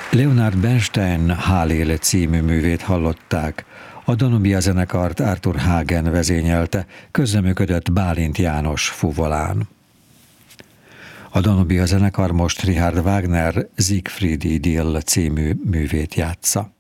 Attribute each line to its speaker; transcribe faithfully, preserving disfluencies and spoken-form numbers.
Speaker 1: Leonard Bernstein Hálélő című művét hallották. A Danubia zenekart Arthur Hagen vezényelte, közreműködött Bálint János fuvolán. A Danubia zenekar most Richard Wagner Siegfried Idyll című művét játsza.